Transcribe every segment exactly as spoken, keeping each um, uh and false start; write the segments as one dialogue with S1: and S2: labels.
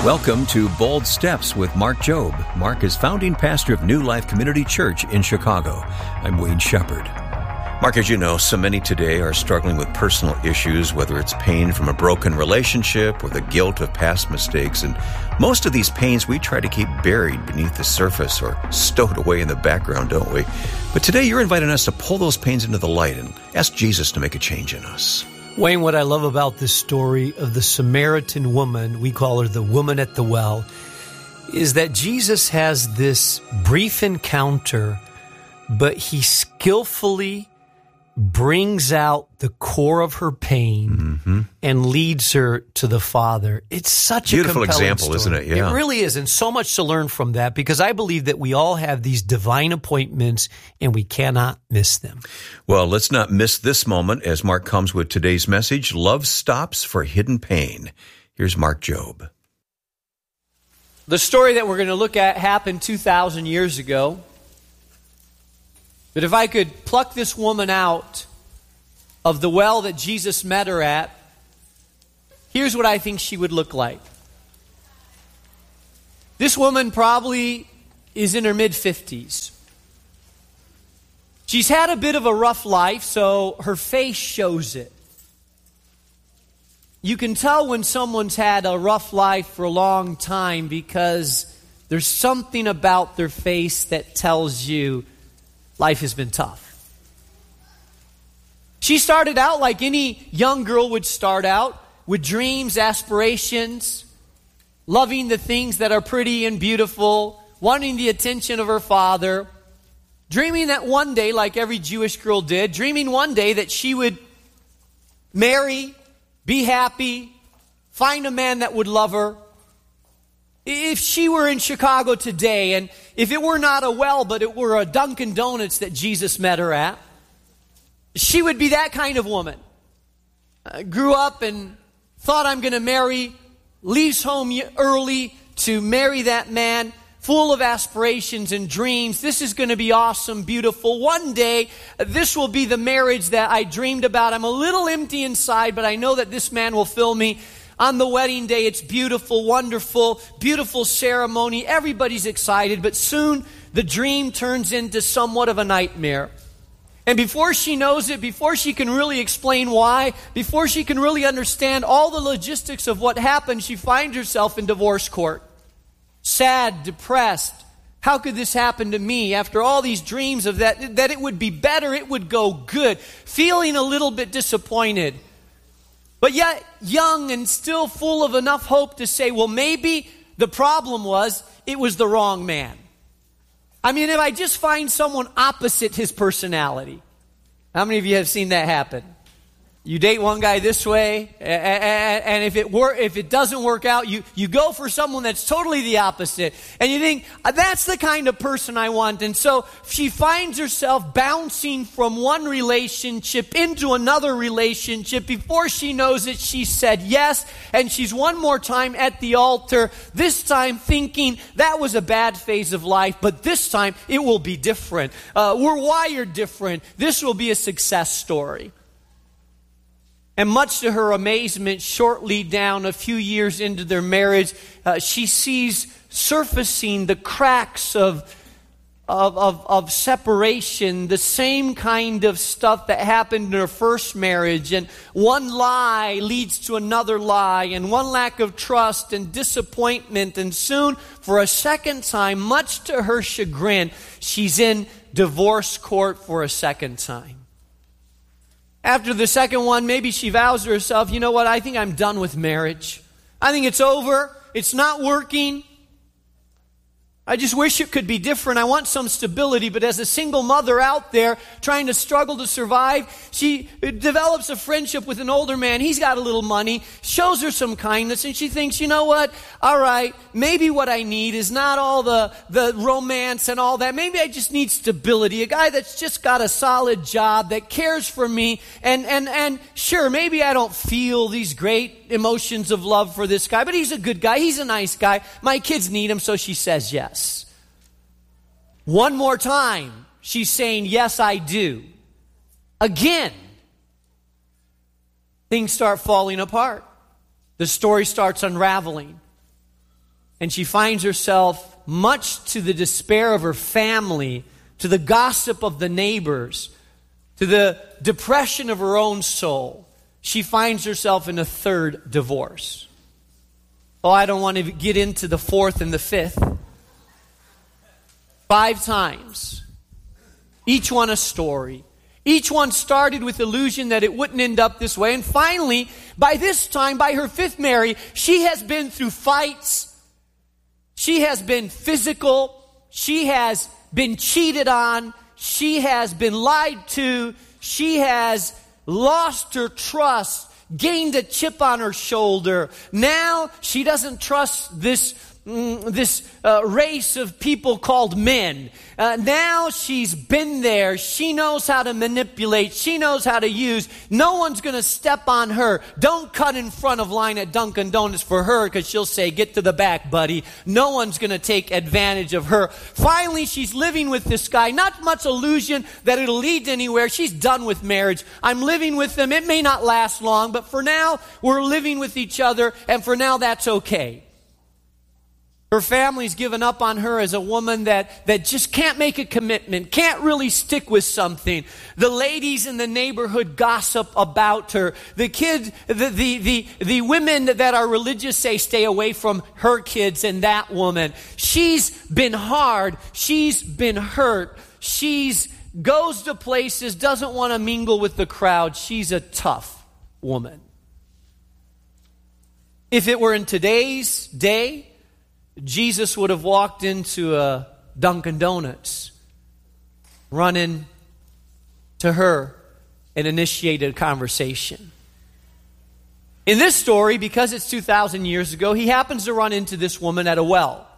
S1: Welcome to Bold Steps with Mark Jobe. Mark is founding pastor of New Life Community Church in Chicago. I'm Wayne Shepherd. Mark, as you know, so many today are struggling with personal issues, whether it's pain from a broken relationship or the guilt of past mistakes. And most of these pains we try to keep buried beneath the surface or stowed away in the background, don't we? But today you're inviting us to pull those pains into the light and ask Jesus to make a change in us.
S2: Wayne, what I love about this story of the Samaritan woman, we call her the woman at the well, is that Jesus has this brief encounter, but he skillfully brings out the core of her pain mm-hmm. and leads her to the Father. It's such
S1: Beautiful
S2: a compelling
S1: example,
S2: story.
S1: isn't it? Yeah.
S2: It really is, and so much to learn from that, because I believe that we all have these divine appointments and we cannot miss them.
S1: Well, let's not miss this moment as Mark comes with today's message, Love Stops for Hidden Pain. Here's Mark Jobe.
S2: The story that we're going to look at happened two thousand years ago. But if I could pluck this woman out of the well that Jesus met her at, here's what I think she would look like. This woman probably is in her mid-fifties. She's had a bit of a rough life, so her face shows it. You can tell when someone's had a rough life for a long time because there's something about their face that tells you life has been tough. She started out like any young girl would start out, with dreams, aspirations, loving the things that are pretty and beautiful, wanting the attention of her father, dreaming that one day, like every Jewish girl did, dreaming one day that she would marry, be happy, find a man that would love her. If she were in Chicago today, and if it were not a well, but it were a Dunkin' Donuts that Jesus met her at, she would be that kind of woman. Uh, grew up and thought, I'm going to marry, leaves home early to marry that man, full of aspirations and dreams. This is going to be awesome, beautiful. One day, this will be the marriage that I dreamed about. I'm a little empty inside, but I know that this man will fill me. On the wedding day, it's beautiful, wonderful, beautiful ceremony. Everybody's excited, but soon the dream turns into somewhat of a nightmare. And before she knows it, before she can really explain why, before she can really understand all the logistics of what happened, she finds herself in divorce court. Sad, depressed. How could this happen to me after all these dreams of that, that it would be better, it would go good, feeling a little bit disappointed. But yet, young and still full of enough hope to say, well, maybe the problem was it was the wrong man. I mean, if I just find someone opposite his personality. How many of you have seen that happen? You date one guy this way, and if it wor- if it doesn't work out, you, you go for someone that's totally the opposite. And you think, that's the kind of person I want. And so she finds herself bouncing from one relationship into another relationship. Before she knows it, she said yes, and she's one more time at the altar, this time thinking that was a bad phase of life, but this time it will be different. Uh, we're wired different. This will be a success story. And much to her amazement, shortly down, a few years into their marriage, uh, she sees surfacing the cracks of, of, of, of separation, the same kind of stuff that happened in her first marriage. And one lie leads to another lie, and one lack of trust and disappointment. And soon, for a second time, much to her chagrin, she's in divorce court for a second time. After the second one, maybe she vows to herself, you know what, I think I'm done with marriage. I think it's over. It's not working. I just wish it could be different. I want some stability. But as a single mother out there trying to struggle to survive, she develops a friendship with an older man. He's got a little money, shows her some kindness, and she thinks, you know what? All right, maybe what I need is not all the, the romance and all that. Maybe I just need stability. A guy that's just got a solid job, that cares for me. And, and, and sure, maybe I don't feel these great emotions of love for this guy, but he's a good guy. He's a nice guy. My kids need him, so she says yes. One more time, she's saying, yes, I do. Again, things start falling apart. The story starts unraveling. And she finds herself, much to the despair of her family, to the gossip of the neighbors, to the depression of her own soul, she finds herself in a third divorce. Oh, I don't want to get into the fourth and the fifth. Five times. Each one a story. Each one started with illusion that it wouldn't end up this way. And finally, by this time, by her fifth marriage, she has been through fights. She has been physical. She has been cheated on. She has been lied to. She has lost her trust, gained a chip on her shoulder. Now she doesn't trust this mm, this uh, race of people called men. Uh, now she's been there. She knows how to manipulate. She knows how to use. No one's going to step on her. Don't cut in front of line at Dunkin' Donuts for her, because she'll say, "Get to the back, buddy." No one's going to take advantage of her. Finally, she's living with this guy. Not much illusion that it'll lead to anywhere. She's done with marriage. I'm living with him. It may not last long, but for now, we're living with each other, and for now, that's okay. Her family's given up on her as a woman that, that just can't make a commitment, can't really stick with something. The ladies in the neighborhood gossip about her. The kids, the, the, the, the women that are religious say stay away from her kids and that woman. She's been hard. She's been hurt. She's goes to places, doesn't want to mingle with the crowd. She's a tough woman. If it were in today's day, Jesus would have walked into a Dunkin' Donuts, run in to her, and initiated a conversation. In this story, because it's two thousand years ago, he happens to run into this woman at a well.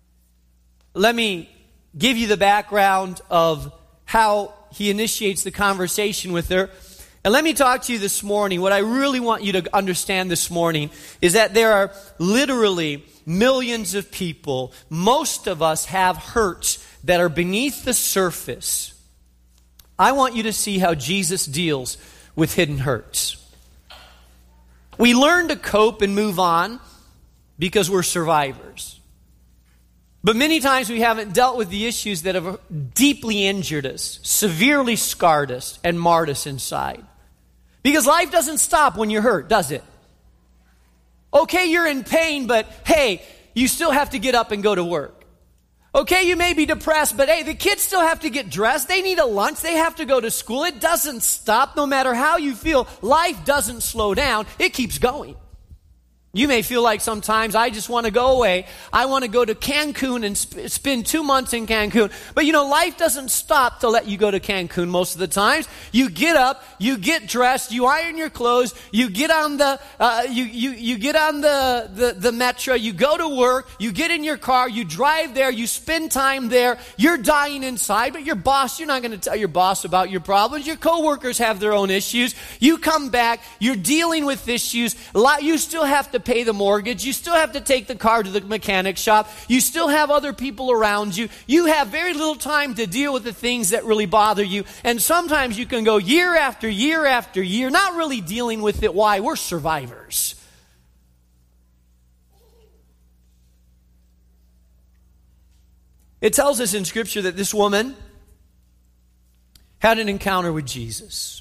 S2: Let me give you the background of how he initiates the conversation with her. And let me talk to you this morning. What I really want you to understand this morning is that there are literally millions of people. Most of us have hurts that are beneath the surface. I want you to see how Jesus deals with hidden hurts. We learn to cope and move on because we're survivors. But many times we haven't dealt with the issues that have deeply injured us, severely scarred us, and marred us inside. Because life doesn't stop when you're hurt, does it? Okay, you're in pain, but hey, you still have to get up and go to work. Okay, you may be depressed, but hey, the kids still have to get dressed. They need a lunch. They have to go to school. It doesn't stop. No matter how you feel, life doesn't slow down. It keeps going. You may feel like sometimes I just want to go away. I want to go to Cancun and sp- spend two months in Cancun. But you know, life doesn't stop to let you go to Cancun most of the times. You get up, you get dressed, you iron your clothes, you get on the uh, you you you get on the, the the metro, you go to work, you get in your car, you drive there, you spend time there. You're dying inside, but your boss, you're not going to tell your boss about your problems. Your coworkers have their own issues. You come back, you're dealing with issues. You still have to pay the mortgage. You still have to take the car to the mechanic shop. You still have other people around you. You have very little time to deal with the things that really bother you. And sometimes you can go year after year after year, not really dealing with it. Why? We're survivors. It tells us in Scripture that this woman had an encounter with Jesus.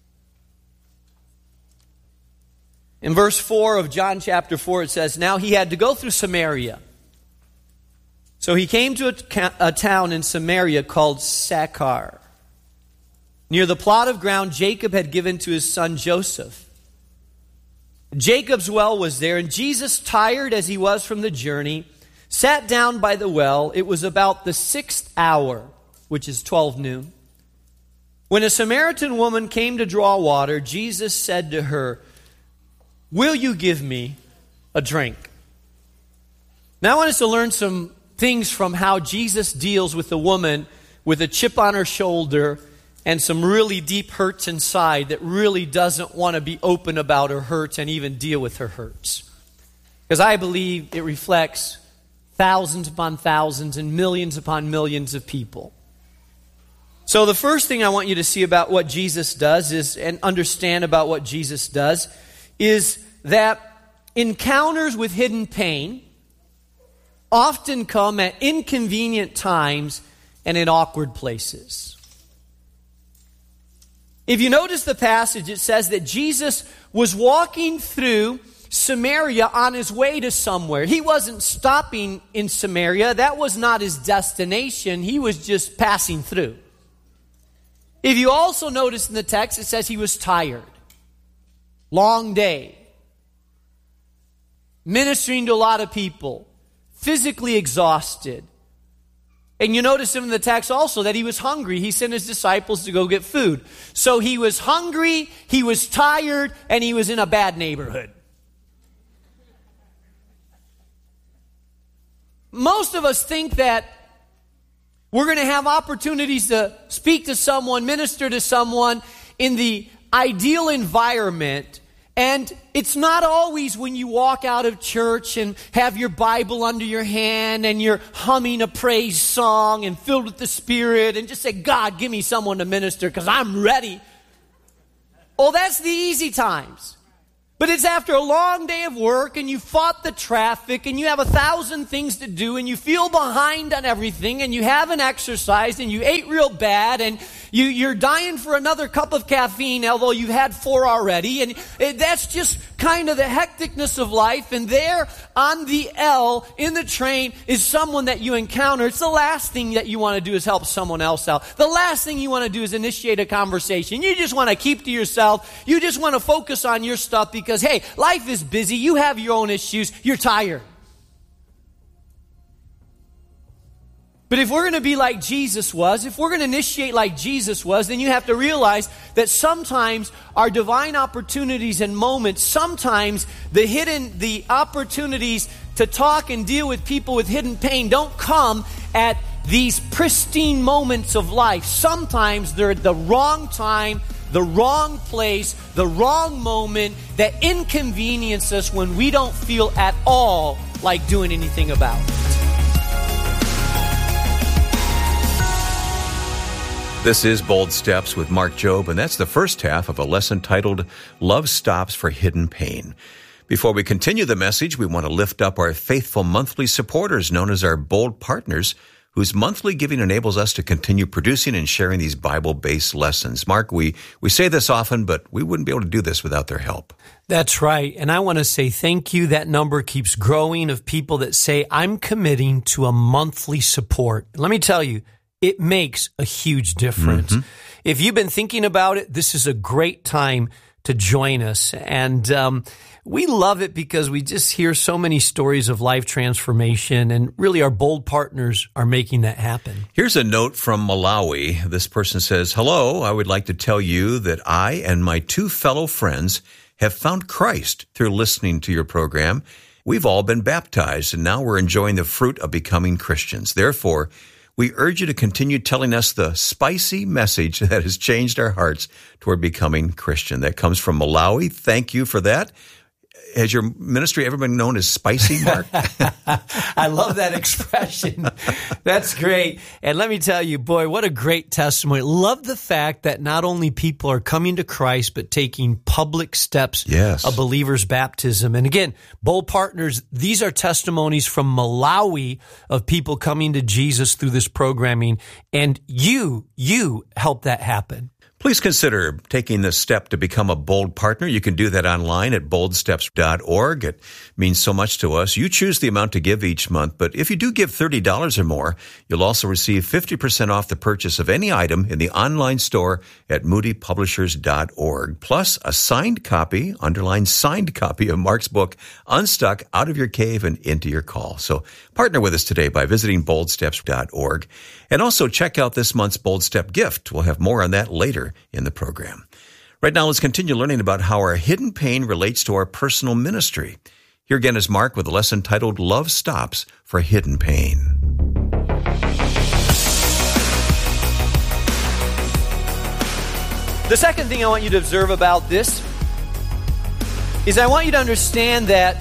S2: In verse four of John chapter four, it says, "Now he had to go through Samaria. So he came to a, a town in Samaria called Sychar, near the plot of ground Jacob had given to his son Joseph. Jacob's well was there, and Jesus, tired as he was from the journey, sat down by the well. It was about the sixth hour, which is twelve noon. When a Samaritan woman came to draw water, Jesus said to her, 'Will you give me a drink?'" Now I want us to learn some things from how Jesus deals with a woman with a chip on her shoulder and some really deep hurts inside that really doesn't want to be open about her hurts and even deal with her hurts. Because I believe it reflects thousands upon thousands and millions upon millions of people. So the first thing I want you to see about what Jesus does is, and understand about what Jesus does, is that encounters with hidden pain often come at inconvenient times and in awkward places. If you notice the passage, it says that Jesus was walking through Samaria on his way to somewhere. He wasn't stopping in Samaria. That was not his destination. He was just passing through. If you also notice in the text, it says he was tired. Long day. Ministering to a lot of people. Physically exhausted. And you notice in the text also that he was hungry. He sent his disciples to go get food. So he was hungry, he was tired, and he was in a bad neighborhood. Most of us think that we're going to have opportunities to speak to someone, minister to someone in the ideal environment. And it's not always when you walk out of church and have your Bible under your hand and you're humming a praise song and filled with the Spirit and just say, God, give me someone to minister because I'm ready. Oh, that's the easy times. But it's after a long day of work and you fought the traffic and you have a thousand things to do and you feel behind on everything and you haven't exercised and you ate real bad and you, you're dying for another cup of caffeine, although you've had four already. And it, that's just kind of the hecticness of life. And there on the L in the train is someone that you encounter. It's the last thing that you want to do is help someone else out. The last thing you want to do is initiate a conversation. You just want to keep to yourself. You just want to focus on your stuff because, hey, life is busy. You have your own issues. You're tired. But if we're going to be like Jesus was, if we're going to initiate like Jesus was, then you have to realize that sometimes our divine opportunities and moments, sometimes the hidden, the opportunities to talk and deal with people with hidden pain don't come at these pristine moments of life. Sometimes they're at the wrong time, the wrong place, the wrong moment that inconvenience us when we don't feel at all like doing anything about it.
S1: This is Bold Steps with Mark Jobe, and that's the first half of a lesson titled Love Stops for Hidden Pain. Before we continue the message, we want to lift up our faithful monthly supporters known as our Bold Partners, whose monthly giving enables us to continue producing and sharing these Bible-based lessons. Mark, we, we say this often, but we wouldn't be able to do this without their help.
S2: That's right. And I want to say thank you. That number keeps growing of people that say, I'm committing to a monthly support. Let me tell you, it makes a huge difference. Mm-hmm. If you've been thinking about it, this is a great time to join us. And um, we love it because we just hear so many stories of life transformation, and really our Bold Partners are making that happen.
S1: Here's a note from Malawi. This person says, hello, I would like to tell you that I and my two fellow friends have found Christ through listening to your program. We've all been baptized, and now we're enjoying the fruit of becoming Christians. Therefore, we urge you to continue telling us the spicy message that has changed our hearts toward becoming Christian. That comes from Malawi. Thank you for that. Has your ministry ever been known as spicy, Mark?
S2: I love that expression. That's great. And let me tell you, boy, what a great testimony. Love the fact that not only people are coming to Christ, but taking public steps
S1: yes.
S2: of believers' baptism. And again, Bold Partners, these are testimonies from Malawi of people coming to Jesus through this programming. And you, you help that happen.
S1: Please consider taking the step to become a Bold Partner. You can do that online at bold steps dot org. It means so much to us. You choose the amount to give each month, but if you do give thirty dollars or more, you'll also receive fifty percent off the purchase of any item in the online store at moody publishers dot org, plus a signed copy, underlined signed copy of Mark's book, Unstuck, Out of Your Cave and Into Your Call. So partner with us today by visiting bold steps dot org. And also check out this month's Bold Step gift. We'll have more on that later in the program. Right now, let's continue learning about how our hidden pain relates to our personal ministry. Here again is Mark with a lesson titled Love Stops for Hidden Pain.
S2: The second thing I want you to observe about this is I want you to understand that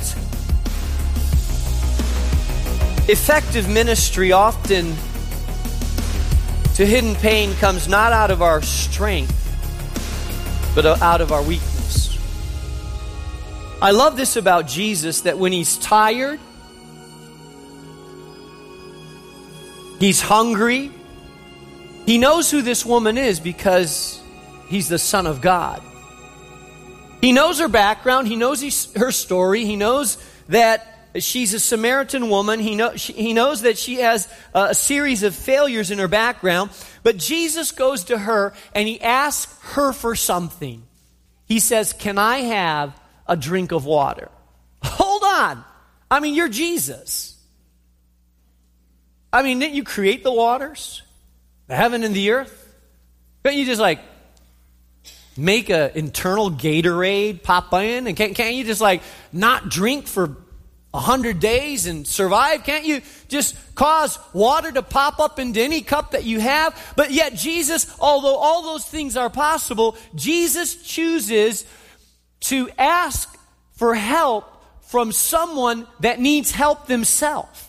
S2: effective ministry often to hidden pain comes not out of our strength, but out of our weakness. I love this about Jesus, that when he's tired, He's hungry. He knows who this woman is because he's the Son of God. He knows her background. He knows he's, her story. He knows that she's a Samaritan woman. He, know, she, he knows that she has a, a series of failures in her background. But Jesus goes to her and he asks her for something. He says, "Can I have a drink of water?" Hold on. I mean, you're Jesus. I mean, didn't you create the waters, the heaven and the earth? Can't you just like make an internal Gatorade pop in? And can't, can't you just like not drink for a hundred days and survive? Can't you just cause water to pop up into any cup that you have? But yet Jesus, although all those things are possible, Jesus chooses to ask for help from someone that needs help themselves.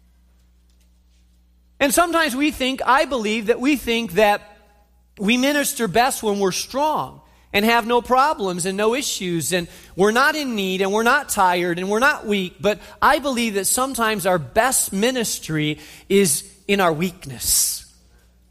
S2: And sometimes we think, I believe that we think that we minister best when we're strong and have no problems and no issues and we're not in need and we're not tired and we're not weak. But I believe that sometimes our best ministry is in our weakness.